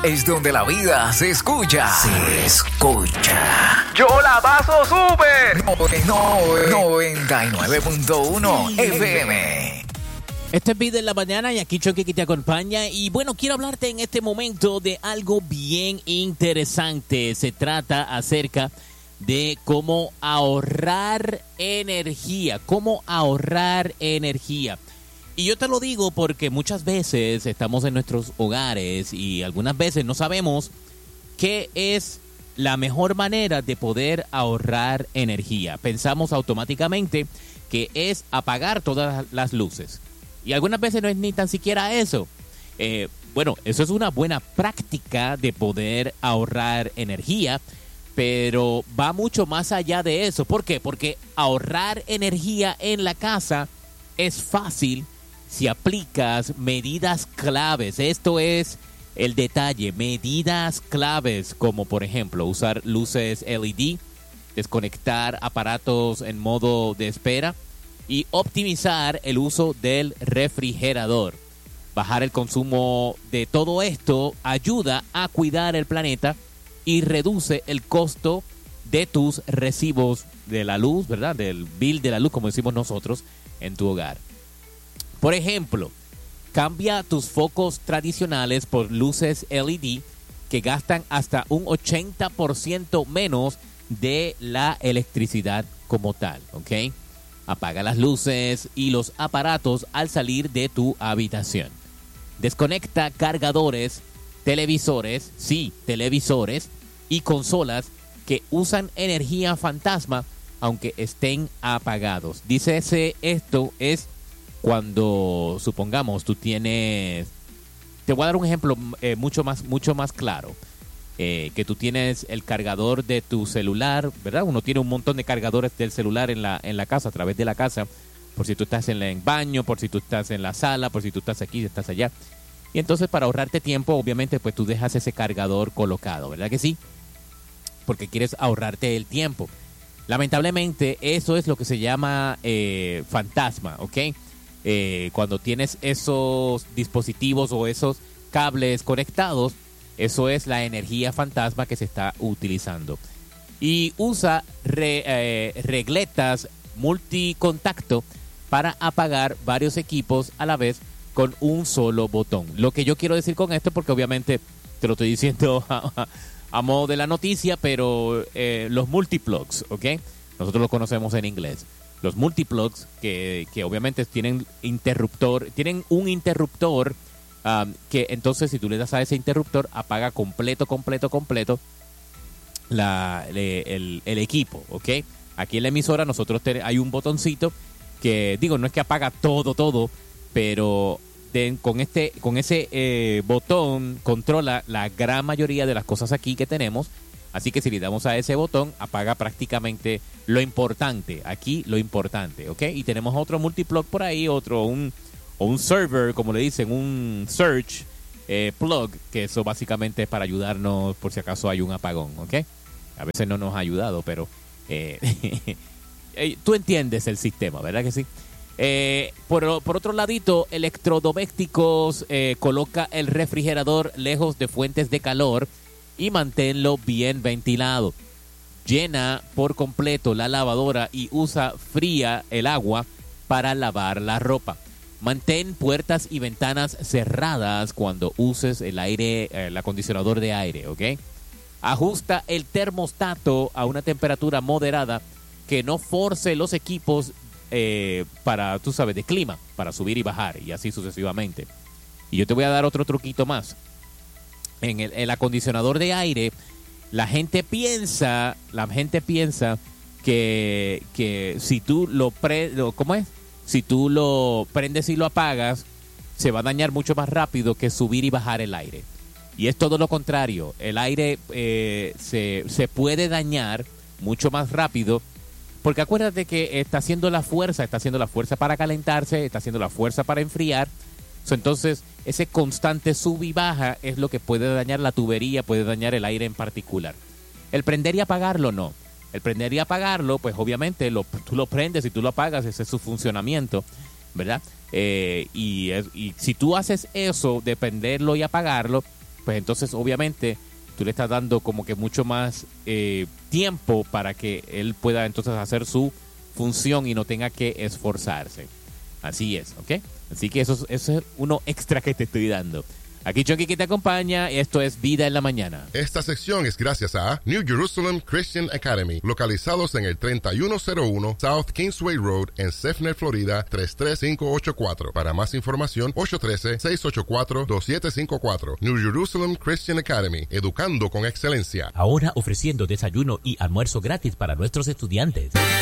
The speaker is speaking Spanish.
es donde la vida se escucha. Se escucha. ¡Yo la paso súper! 99.1 FM. Este es Vida en la Mañana y aquí Chucky que te acompaña. Y bueno, quiero hablarte en este momento de algo bien interesante. Se trata acerca de cómo ahorrar energía. Cómo ahorrar energía. Y yo te lo digo porque muchas veces estamos en nuestros hogares y algunas veces no sabemos qué es la mejor manera de poder ahorrar energía. Pensamos automáticamente que es apagar todas las luces. Y algunas veces no es ni tan siquiera eso. Bueno, eso es una buena práctica de poder ahorrar energía, pero va mucho más allá de eso. ¿Por qué? Porque ahorrar energía en la casa es fácil si aplicas medidas claves. Esto es el detalle, medidas claves como por ejemplo usar luces LED, desconectar aparatos en modo de espera y optimizar el uso del refrigerador. Bajar el consumo de todo esto ayuda a cuidar el planeta y reduce el costo de tus recibos de la luz, ¿verdad? Del bill de la luz, como decimos nosotros, en tu hogar. Por ejemplo, cambia tus focos tradicionales por luces LED que gastan hasta un 80% menos de la electricidad como tal, ¿ok? Apaga las luces y los aparatos al salir de tu habitación. Desconecta cargadores, televisores y consolas que usan energía fantasma aunque estén apagados. Dícese esto es cuando, supongamos, tú tienes... Te voy a dar un ejemplo mucho más claro. Que tú tienes el cargador de tu celular, ¿verdad? Uno tiene un montón de cargadores del celular en la casa, a través de la casa, por si tú estás en el baño, por si tú estás en la sala, por si tú estás aquí, estás allá. Y entonces para ahorrarte tiempo, obviamente, pues tú dejas ese cargador colocado, ¿verdad que sí? Porque quieres ahorrarte el tiempo. Lamentablemente, eso es lo que se llama fantasma, ¿ok? Cuando tienes esos dispositivos o esos cables conectados, eso es la energía fantasma que se está utilizando. Y usa regletas multicontacto para apagar varios equipos a la vez con un solo botón. Lo que yo quiero decir con esto, porque obviamente te lo estoy diciendo a modo de la noticia, pero los multiplugs, ¿ok? Nosotros lo conocemos en inglés. Los multiplugs que obviamente tienen un interruptor que entonces si tú le das a ese interruptor apaga completo el equipo, ¿ok? Aquí en la emisora nosotros hay un botoncito que, digo, no es que apaga todo, pero con ese botón controla la gran mayoría de las cosas aquí que tenemos. Así que si le damos a ese botón, apaga prácticamente lo importante. Aquí lo importante, ¿ok? Y tenemos otro multiplug por ahí, un server, como le dicen, un search plug, que eso básicamente es para ayudarnos por si acaso hay un apagón, ¿ok? A veces no nos ha ayudado, pero tú entiendes el sistema, ¿verdad que sí? Por otro ladito, electrodomésticos, coloca el refrigerador lejos de fuentes de calor y manténlo bien ventilado. Llena por completo la lavadora y usa fría el agua para lavar la ropa. Mantén puertas y ventanas cerradas cuando uses el acondicionador de aire, ¿ok? Ajusta el termostato a una temperatura moderada que no force los equipos para, tú sabes, de clima, para subir y bajar y así sucesivamente. Y yo te voy a dar otro truquito más. En el acondicionador de aire, la gente piensa que si tú si tú lo prendes y lo apagas, se va a dañar mucho más rápido que subir y bajar el aire. Y es todo lo contrario. El aire se puede dañar mucho más rápido, porque acuérdate que está haciendo la fuerza para calentarse, está haciendo la fuerza para enfriar. Entonces, ese constante sub y baja es lo que puede dañar la tubería, puede dañar el aire en particular. El prender y apagarlo, no. El prender y apagarlo, pues obviamente tú lo prendes y tú lo apagas, ese es su funcionamiento, ¿verdad? Y si tú haces eso de prenderlo y apagarlo, pues entonces obviamente tú le estás dando como que mucho más tiempo para que él pueda entonces hacer su función y no tenga que esforzarse. Así es, ¿ok? Así que eso es uno extra que te estoy dando. Aquí Chonky que te acompaña, esto es Vida en la Mañana. Esta sección es gracias a New Jerusalem Christian Academy, localizados en el 3101 South Kingsway Road en Sefner, Florida 33584. Para más información, 813-684-2754. New Jerusalem Christian Academy, educando con excelencia. Ahora ofreciendo desayuno y almuerzo gratis para nuestros estudiantes.